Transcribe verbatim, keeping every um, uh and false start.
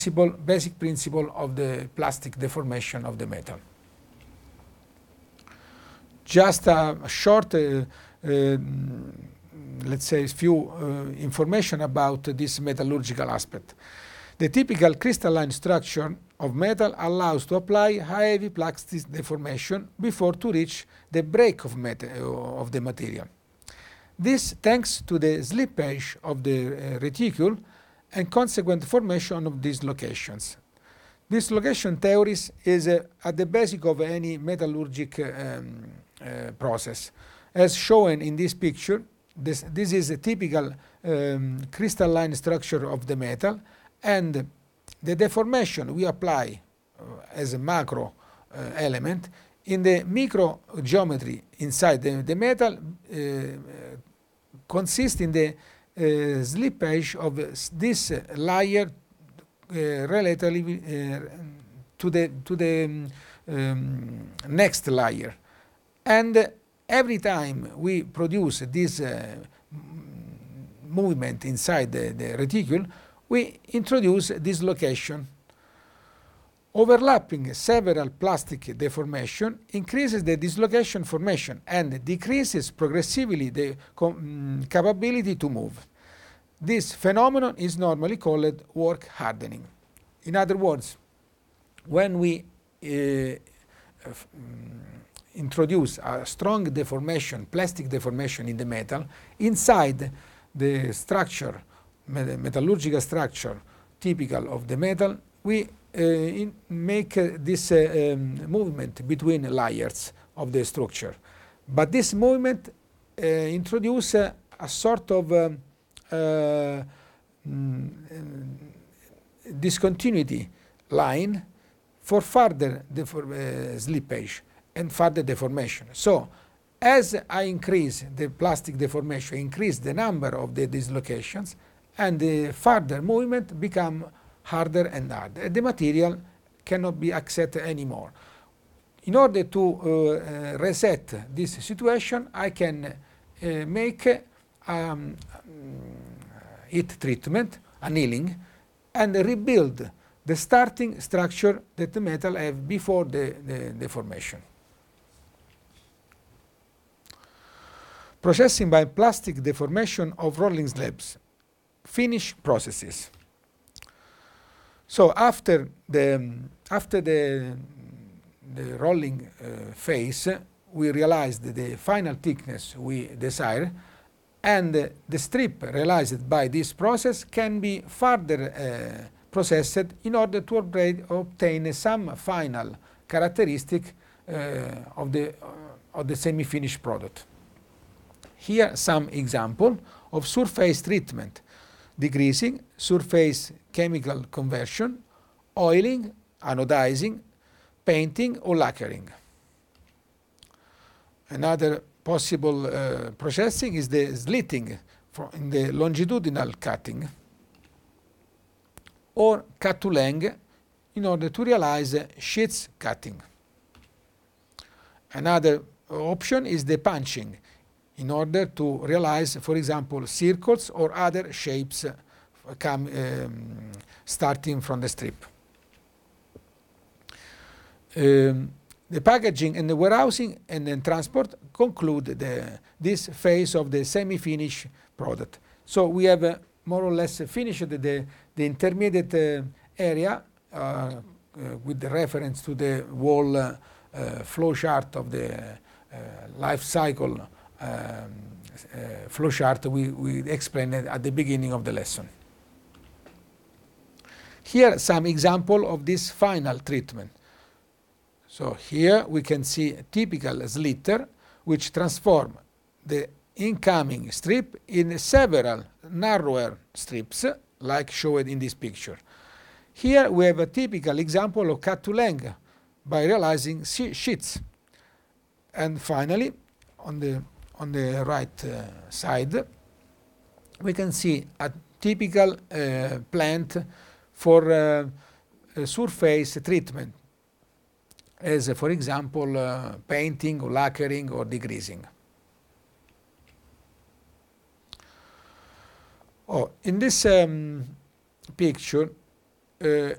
principle, basic principle of the plastic deformation of the metal. Just a short, uh, uh, let's say, few uh, information about this metallurgical aspect. The typical crystalline structure of metal allows to apply heavy plastic deformation before to reach the break of, of the material. This thanks to the slippage of the uh, reticule and consequent formation of dislocations. Dislocation theories is uh, at the basic of any metallurgic um, uh, process. As shown in this picture, this, this is a typical um, crystalline structure of the metal, and the deformation we apply uh, as a macro uh, element in the micro geometry inside the, the metal uh, consists in the uh, slippage of this layer uh, relatively uh, to the to the um, next layer, and every time we produce this uh, movement inside the, the reticule, we introduce dislocation. Overlapping several plastic deformation increases the dislocation formation and decreases progressively the um, capability to move. This phenomenon is normally called work hardening. In other words, when we uh, introduce a strong deformation, plastic deformation in the metal, inside the structure, metallurgical structure typical of the metal, we uh, in make uh, this uh, um, movement between layers of the structure. But this movement uh, introduces uh, a sort of um, uh, mm, discontinuity line for further uh, slippage and further deformation. So, as I increase the plastic deformation, increase the number of the dislocations, and the further movement become harder and harder. The material cannot be accepted anymore. In order to uh, reset this situation, I can uh, make um, heat treatment, annealing, and rebuild the starting structure that the metal have before the, the deformation. Processing by plastic deformation of rolling slabs. Finish processes. So after the after the the rolling uh, phase, we realized the final thickness we desire, and uh, the strip realized by this process can be further uh, processed in order to obtain some final characteristic uh, of the uh, of the semi-finished product. Here some example of surface treatment: degreasing, surface chemical conversion, oiling, anodizing, painting or lacquering. Another possible uh, processing is the slitting in the longitudinal cutting, or cut to length in order to realize sheets cutting. Another option is the punching in order to realize, for example, circles or other shapes uh, come um, starting from the strip. Um, the packaging and the warehousing and then transport conclude the, this phase of the semi-finished product. So we have uh, more or less finished the, the, the intermediate uh, area uh, uh, with the reference to the whole uh, uh, flow chart of the uh, life cycle um, uh, flow chart we, we explained at the beginning of the lesson. Here some example of this final treatment. So here we can see a typical slitter which transform the incoming strip in several narrower strips like shown in this picture. Here we have a typical example of cut to length by realizing sheets. And finally, on the on the right uh, side, we can see a typical uh, plant for uh, a surface treatment, as uh, for example uh, painting or lacquering or degreasing. Oh, in this um, picture uh,